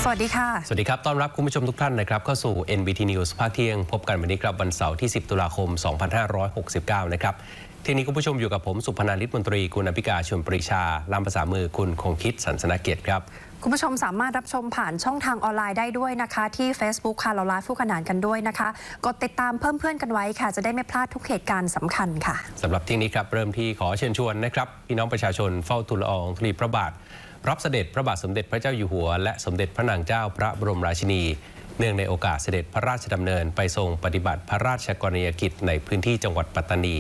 สวัสดีค่ะสวัสดีครับต้อนรับคุณผู้ชมทุกท่านนะครับเข้าสู่ NBT News ภาคเที่ยงพบกันวันนี้ครับวันเสาร์ที่10 ตุลาคม 2569 นะครับที่นี้คุณผู้ชมอยู่กับผมสุพนันท์ ฤทธิ์มนตรีคุณอภิกาชวนปรีชาล่ามภาษามือคุณคงคิดสันสนเกียรติครับคุณผู้ชมสามารถรับชมผ่านช่องทางออนไลน์ได้ด้วยนะคะที่ Facebook ค่ะเราไลฟ์คู่ขนานกันด้วยนะคะกดติดตามเพิ่มเพื่อนกันไว้ค่ะจะได้ไม่พลาดทุกเหตุการณ์สำคัญค่ะสำหรับที่นี้ครับเริ่มที่ขอเชิญชวนนะครับพี่น้องประชาชนเฝ้าทูลละอองธุลีพระบาทรับเสด็จพระบาทสมเด็จพระเจ้าอยู่หัวและสมเด็จพระนางเจ้าพระบรมราชินีเนื่องในโอกาสเสด็จพระราชดำเนินไปทรงปฏิบัติพระราชกรณียกิจในพื้นที่จังหวัดปัตตานี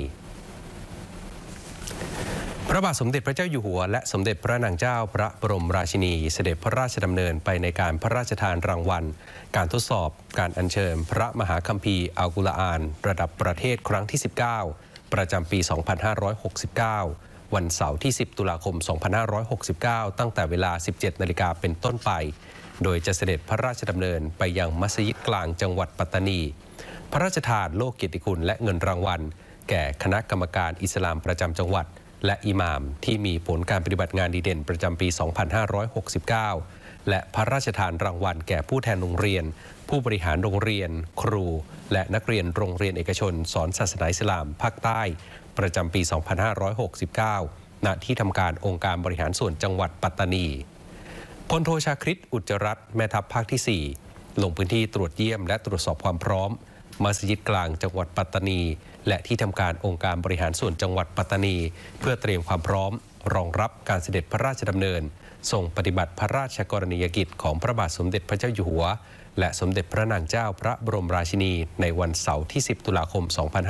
พระบาทสมเด็จพระเจ้าอยู่หัวและสมเด็จพระนางเจ้าพระบรมราชินีเสด็จพระราชดำเนินไปในการพระราชทานรางวัลการทดสอบการอัญเชิญพระมหาคัมภีร์อัลกุรอานระดับประเทศครั้งที่ 19 ประจำปี 2569 วันเสาร์ที่ 10 ตุลาคม 2569 ตั้งแต่เวลา 17 นาฬิกาเป็นต้นไปโดยจะเสด็จพระราชดำเนินไปยังมัสยิดกลางจังหวัดปัตตานีพระราชทานโล่เกียรติคุณและเงินรางวัลแก่คณะกรรมการอิสลามประจำจังหวัดและอิหม่ามที่มีผลการปฏิบัติงานดีเด่นประจำปี 2569 และพระราชทานรางวัลแก่ผู้แทนโรงเรียนผู้บริหารโรงเรียนครูและนักเรียนโรงเรียนเอกชนสอนศาสนาอิสลามภาคใต้ประจำปี 2569 ณ ที่ทำการองค์การบริหารส่วนจังหวัดปัตตานีพลโทชาคริต อุจจรัตน์แม่ทัพภาคที่ 4 ลงพื้นที่ตรวจเยี่ยมและตรวจสอบความพร้อมมัสยิดกลางจังหวัดปัตตานีและที่ทำการองค์การบริหารส่วนจังหวัดปัตตานีเพื่อเตรียมความพร้อมรองรับการเสด็จพระราชดำเนินทรงปฏิบัติพระราชกรณียกิจของพระบาทสมเด็จพระเจ้าอยู่หัวและสมเด็จพระนางเจ้าพระบรมราชินีในวันเสาร์ที่ 10 ตุลาคม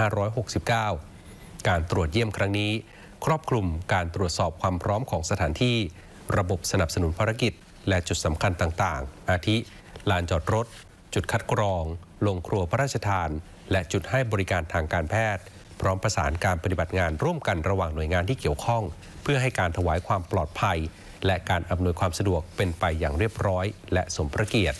2569 การตรวจเยี่ยมครั้งนี้ครอบคลุมการตรวจสอบความพร้อมของสถานที่ระบบสนับสนุนภารกิจและจุดสำคัญต่างๆอาทิลานจอดรถจุดคัดกรองโรงครัวพระราชทานและจุดให้บริการทางการแพทย์พร้อมประสานการปฏิบัติงานร่วมกันระหว่างหน่วยงานที่เกี่ยวข้องเพื่อให้การถวายความปลอดภัยและการอำนวยความสะดวกเป็นไปอย่างเรียบร้อยและสมพระเกียรติ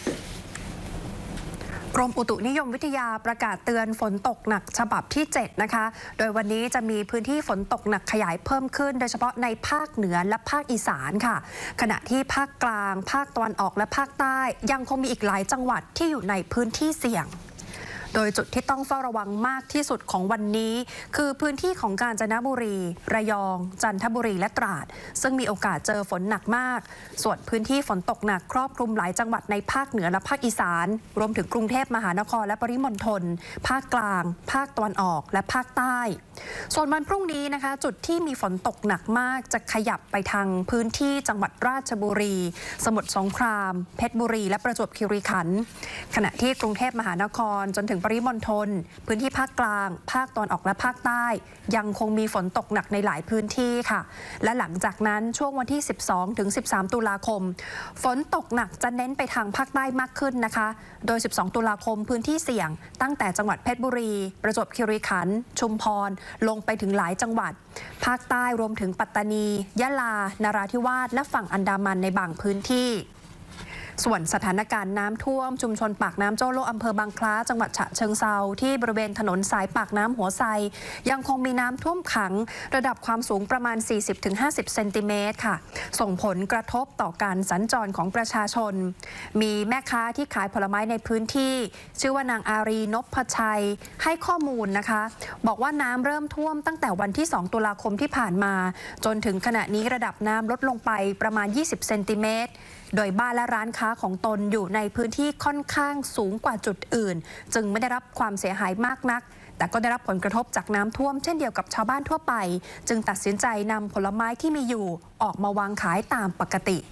กรมอุตุนิยมวิทยาประกาศเตือนฝนตกหนักฉบับที่ 7 นะคะโดยวันนี้จะมีพื้นที่ฝนตกหนักขยายเพิ่มขึ้นโดยเฉพาะในภาคเหนือและภาคอีสานค่ะขณะที่ภาคกลางภาคตะวันออกและภาคใต้ยังคงมีอีกหลายจังหวัดที่อยู่ในพื้นที่เสี่ยงโดยจุดที่ต้องเฝ้าระวังมากที่สุดของวันนี้คือพื้นที่ของกาญจนบุรีระยองจันทบุรีและตราดซึ่งมีโอกาสเจอฝนหนักมากส่วนพื้นที่ฝนตกหนักครอบคลุมหลายจังหวัดในภาคเหนือและภาคอีสานรวมถึงกรุงเทพมหานครและปริมณฑลภาคกลางภาคตะวันออกและภาคใต้ส่วนวันพรุ่งนี้นะคะจุดที่มีฝนตกหนักมากจะขยับไปทางพื้นที่จังหวัดราชบุรีสมุทรสงครามเพชรบุรีและประจวบคีรีขันธ์ขณะที่กรุงเทพมหานครจนถึงปริมณฑลพื้นที่ภาคกลางภาคตะวันออกและภาคใต้ยังคงมีฝนตกหนักในหลายพื้นที่ค่ะและหลังจากนั้นช่วงวันที่ 12 ถึง 13 ตุลาคมฝนตกหนักจะเน้นไปทางภาคใต้มากขึ้นนะคะโดย 12 ตุลาคมพื้นที่เสี่ยงตั้งแต่จังหวัดเพชรบุรีประจวบคีรีขันธ์ชุมพรลงไปถึงหลายจังหวัดภาคใต้รวมถึงปัตตานียะลานราธิวาสและฝั่งอันดามันในบางพื้นที่ส่วนสถานการณ์น้ำท่วมชุมชนปากน้ำโจ้โลอำเภอบางคล้าจังหวัดฉะเชิงเทราที่บริเวณถนนสายปากน้ำหัวไซยังคงมีน้ำท่วมขังระดับความสูงประมาณ 40-50 เซนติเมตรค่ะส่งผลกระทบต่อการสัญจรของประชาชนมีแม่ค้าที่ขายผลไม้ในพื้นที่ชื่อว่านางอารีนพชัยให้ข้อมูลนะคะบอกว่าน้ำเริ่มท่วมตั้งแต่วันที่ 2 ตุลาคมที่ผ่านมาจนถึงขณะนี้ระดับน้ำลดลงไปประมาณ 20 เซนติเมตรโดยบ้านและร้านค้าของตนอยู่ในพื้นที่ค่อนข้างสูงกว่าจุดอื่นจึงไม่ได้รับความเสียหายมากนักแต่ก็ได้รับผลกระทบจากน้ำท่วมเช่นเดียวกับชาวบ้านทั่วไปจึงตัดสินใจนำผลไม้ที่มีอยู่ออกมาวางขายตามปกติ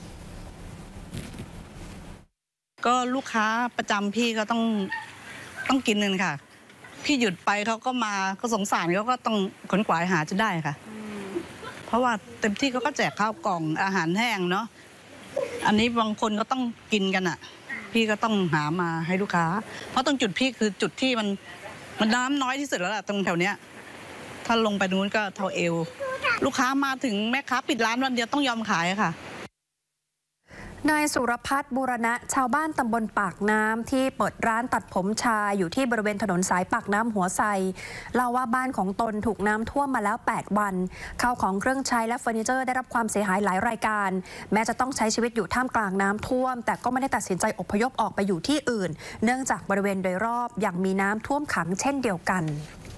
ก็ลูกค้าประจำพี่ก็ต้องกินนึงค่ะพี่หยุดไปเขาก็มาก็สงสารเขาก็ต้องขนขวายหาจะได้ค่ะเพราะว่าเต็มที่เขาก็แจกข้าวกล่องอาหารแห้งเนาะอันนี้บางคนก็ต้องกินกันอ่ะพี่ก็ต้องหามาให้ลูกค้าเพราะตรงจุดพี่คือจุดที่มันน้ำน้อยที่สุดแล้วล่ะตรงแถวเนี้ยถ้าลงไปนู้นก็เท่าเอวลูกค้ามาถึงแม่ค้าปิดร้านวันเดียวต้องยอมขายค่ะนายสุรพัฒน์บูรณะชาวบ้านตำบลปากน้ำที่เปิดร้านตัดผมชายอยู่ที่บริเวณถนนสายปากน้ำหัวไซเล่าว่าบ้านของตนถูกน้ำท่วมมาแล้ว8 วันข้าวของเครื่องใช้และเฟอร์นิเจอร์ได้รับความเสียหายหลายรายการแม้จะต้องใช้ชีวิตอยู่ท่ามกลางน้ำท่วมแต่ก็ไม่ได้ตัดสินใจอพยพออกไปอยู่ที่อื่นเนื่องจากบริเวณโดยรอบยังมีน้ำท่วมขังเช่นเดียวกัน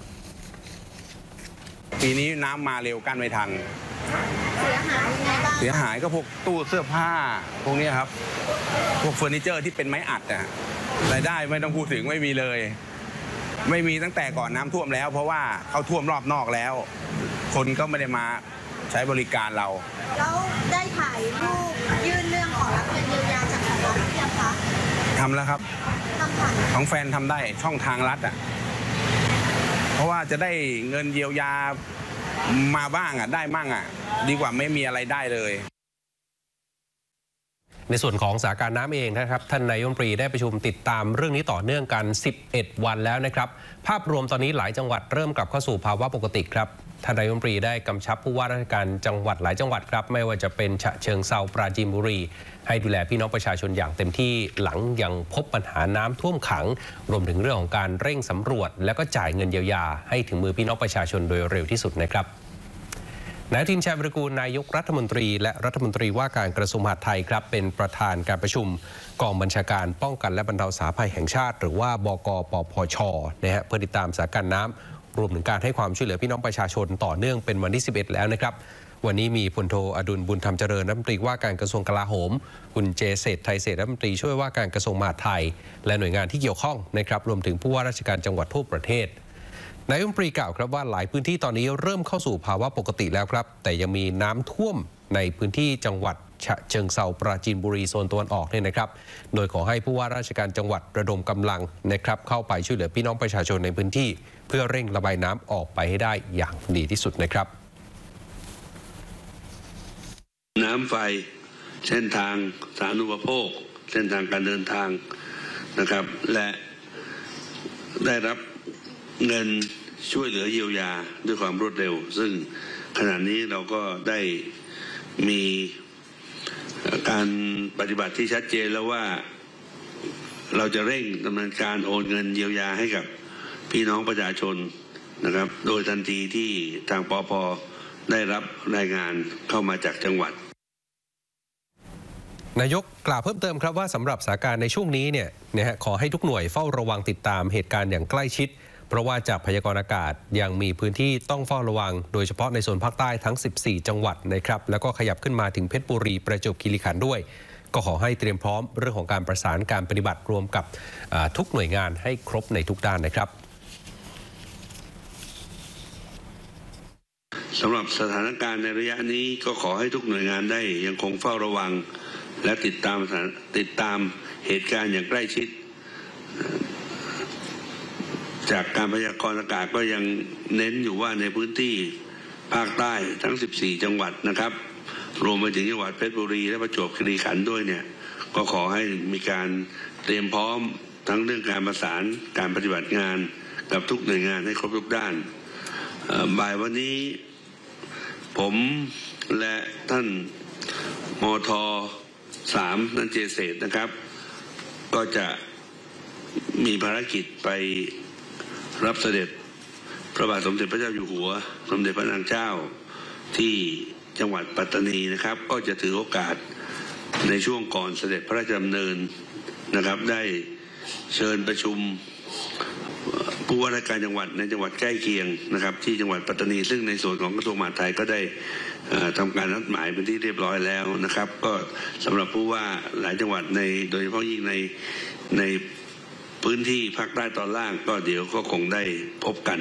ปีนี้น้ำมาเร็วกั้นไม่ทันเสียหายยังไงบ้างเสียหายก็พวกตู้เสื้อผ้าพวกนี้ครับพวกเฟอร์นิเจอร์ที่เป็นไม้อัดอะรายได้ไม่ต้องพูดถึงไม่มีเลยไม่มีตั้งแต่ก่อนน้ำท่วมแล้วเพราะว่าเขาท่วมรอบนอกแล้วคนก็ไม่ได้มาใช้บริการเราแล้วได้ถ่ายรูปยื่นเรื่องขอรับเงินเยียวยาจากทางรัฐหรือยังคะทำแล้วครับทำผ่านของแฟนทำได้ช่องทางรัฐอะเพราะว่าจะได้เงินเยียวยามาบ้างได้มั่งดีกว่าไม่มีอะไรได้เลยในส่วนของสถานการณ์น้ำเองนะครับท่านนายกรัฐมนตรีได้ประชุมติดตามเรื่องนี้ต่อเนื่องกัน11 วันแล้วนะครับภาพรวมตอนนี้หลายจังหวัดเริ่มกลับเข้าสู่ภาวะปกติครับท่านนายกรัฐมนตรีได้กำชับผู้ว่าราชการจังหวัดหลายจังหวัดครับไม่ว่าจะเป็นฉะเชิงเทราปราจีนบุรีให้ดูแลพี่น้องประชาชนอย่างเต็มที่หลังยังพบปัญหาน้ำท่วมขังรวมถึงเรื่องของการเร่งสำรวจและก็จ่ายเงินเยียวยาให้ถึงมือพี่น้องประชาชนโดยเร็วที่สุดนะครับนายอนุทิน ชาญวิรากูลนายกรัฐมนตรีและรัฐมนตรีว่าการกระทรวงมหาดไทยครับเป็นประธานการประชุมกองบัญชาการป้องกันและบรรเทาสาธารณภัยแห่งชาติหรือว่าบก.ปพช.นะฮะเพื่อติดตามสถานการณ์น้ำรวมถึงการให้ความช่วยเหลือพี่น้องประชาชนต่อเนื่องเป็นวันที่11แล้วนะครับวันนี้มีพลโทอดุลบุญธรรมเจริญรัฐมนตรีว่าการกระทรวงกลาโหมคุณเจเศรษฐ์ไทยเศรษฐ์รัฐมนตรีช่วยว่าการกระทรวงมหาดไทยและหน่วยงานที่เกี่ยวข้องนะครับรวมถึงผู้ว่าราชการจังหวัดทั่วประเทศนายกรัฐมนตรีกล่าวครับว่าหลายพื้นที่ตอนนี้เริ่มเข้าสู่ภาวะปกติแล้วครับแต่ยังมีน้ำท่วมในพื้นที่จังหวัดฉะเชิงเทราปราจีนบุรีโซนตะวันออกเนี่ยนะครับโดยขอให้ผู้ว่าราชการจังหวัดระดมกำลังนะครับเข้าไปช่วยเหลือพี่น้องประชาชนในพื้นที่เพื่อเร่งระบายน้ำออกไปให้ได้อย่างดีที่สุดนะครับน้ำไฟเส้นทางสาธารณูปโภคเส้นทางการเดินทางนะครับและได้รับเงินช่วยเหลือเยียวยาด้วยความรวดเร็วซึ่งขณะนี้เราก็ได้มีการปฏิบัติที่ชัดเจนแล้วว่าเราจะเร่งดำเนินการโอนเงินเยียวยาให้กับพี่น้องประชาชนนะครับโดยทันทีที่ทางปภ.ได้รับรายงานเข้ามาจากจังหวัดนายกกล่าวเพิ่มเติมครับว่าสำหรับสถานการณ์ในช่วงนี้เนี่ยขอให้ทุกหน่วยเฝ้าระวังติดตามเหตุการณ์อย่างใกล้ชิดเพราะว่าจากพยากรณ์อากาศยังมีพื้นที่ต้องเฝ้าระวังโดยเฉพาะในโซนภาคใต้ทั้ง14จังหวัดนะครับแล้วก็ขยับขึ้นมาถึงเพชรบุรีประจวบคีรีขันธ์ด้วยก็ขอให้เตรียมพร้อมเรื่องของการประสานการปฏิบัติรวมกับทุกหน่วยงานให้ครบในทุกด้านนะครับสำหรับสถานการณ์ในระยะนี้ก็ขอให้ทุกหน่วยงานได้ยังคงเฝ้าระวังและติดตามเหตุการณ์อย่างใกล้ชิดจากการพยากรณ์อากาศก็ยังเน้นอยู่ว่าในพื้นที่ภาคใต้ทั้ง14จังหวัดนะครับรวมไปถึงจังหวัดเพชรบุรีและประจวบคีรีขันธ์ด้วยเนี่ยก็ขอให้มีการเตรียมพร้อมทั้งเรื่องการประสานการปฏิบัติงานกับทุกหน่วยงานให้ครบทุกด้านบ่ายวันนี้ผมและท่านมท.3 ท่านเจเศรษฐ์นะครับก็จะมีภารกิจไปรับเสด็จพระบาทสมเด็จพระเจ้าอยู่หัวสมเด็จพระนางเจ้าที่จังหวัดปัตตานีนะครับก็จะถือโอกาสในช่วงก่อนเสด็จพระราชดำเนินนะครับได้เชิญประชุมผู้ว่าราชการจังหวัดในจังหวัดใกล้เคียงนะครับที่จังหวัดปัตตานีซึ่งในส่วนของกระทรวงมหาดไทยก็ได้ทำการนัดหมายเป็นที่เรียบร้อยแล้วนะครับก็สำหรับผู้ว่าหลายจังหวัดในโดยเฉพาะยิ่งในพื้นที่ภาคใต้ตอนล่างก็เดี๋ยวก็คงได้พบกัน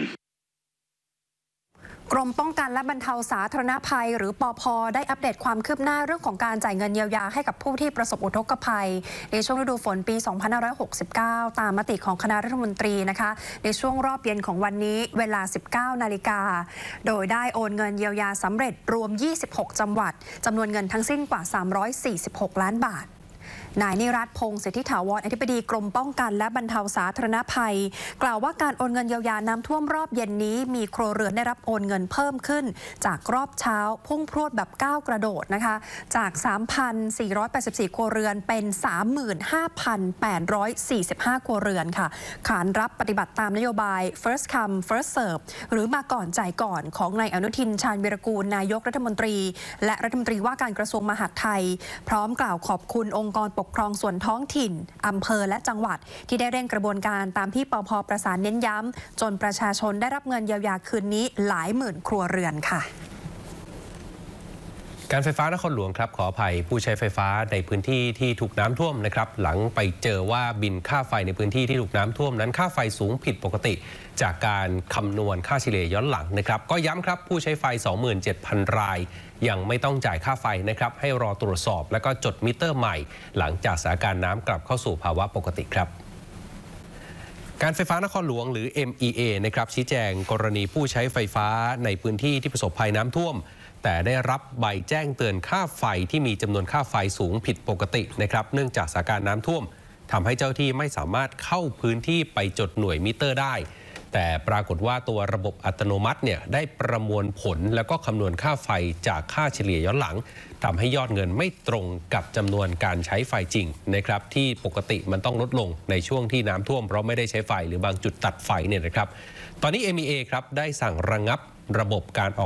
กรมป้องกันและบรรเทาสาธารณภัยหรือปพ.ได้อัปเดตความคืบหน้าเรื่องของการจ่ายเงินเยียวยาให้กับผู้ที่ประสบอุทกภัยในช่วงฤดูฝนปี 2569 ตามมติของคณะรัฐมนตรีนะคะในช่วงรอบเย็นของวันนี้เวลา 19 นาฬิกาโดยได้โอนเงินเยียวยาสำเร็จรวม 26 จังหวัดจำนวนเงินทั้งสิ้นกว่า 346 ล้านบาทนายนิรัตน์พงษ์สิทธิถาวรอธิบดีกรมป้องกันและบรรเทาสาธารณภัยกล่าวว่าการโอนเงินเยียวยาน้ำท่วมรอบเย็นนี้มีครัวเรือนได้รับโอนเงินเพิ่มขึ้นจากรอบเช้าพุ่งพรวดแบบก้าวกระโดดนะคะจาก 3,484 ครัวเรือนเป็น 35,845 ครัวเรือนค่ะขานรับปฏิบัติตามนโยบาย first come first serve หรือมาก่อนจ่ายก่อนของนายอนุทินชาญวีรกูลนายกรัฐมนตรีและรัฐมนตรีว่าการกระทรวงมหาดไทยพร้อมกล่าวขอบคุณองค์กรปกครองส่วนท้องถิ่นอำเภอและจังหวัดที่ได้เร่งกระบวนการตามที่ปภ.ประสานเน้นย้ำจนประชาชนได้รับเงินเยียวยาคืนนี้หลายหมื่นครัวเรือนค่ะการไฟฟ้านครหลวงครับขออภัยผู้ใช้ไฟฟ้าในพื้นที่ที่ถูกน้ำท่วมนะครับหลังไปเจอว่าบินค่าไฟในพื้นที่ที่ถูกน้ำท่วมนั้นค่าไฟสูงผิดปกติจากการคำนวณค่าเฉลี่ยย้อนหลังนะครับก็ย้ำครับผู้ใช้ไฟ 27,000 รายยังไม่ต้องจ่ายค่าไฟนะครับให้รอตรวจสอบแล้วก็จดมิเตอร์ใหม่หลังจากสถานการณ์น้ำกลับเข้าสู่ภาวะปกติครับการไฟฟ้านครหลวงหรือ MEA นะครับชี้แจงกรณีผู้ใช้ไฟฟ้าในพื้นที่ที่ประสบภัยน้ำท่วมแต่ได้รับใบแจ้งเตือนค่าไฟที่มีจำนวนค่าไฟสูงผิดปกตินะครับเนื่องจากสถานการณ์น้ำท่วมทำให้เจ้าที่ไม่สามารถเข้าพื้นที่ไปจดหน่วยมิเตอร์ได้แต่ปรากฏว่าตัวระบบอัตโนมัติเนี่ยได้ประมวลผลแล้วก็คำนวณค่าไฟจากค่าเฉลี่ยย้อนหลังทำให้ยอดเงินไม่ตรงกับจำนวนการใช้ไฟจริงนะครับที่ปกติมันต้องลดลงในช่วงที่น้ำท่วมเพราะไม่ได้ใช้ไฟหรือบางจุดตัดไฟเนี่ยนะครับตอนนี้ MEA ครับได้สั่งระงับระบบการออก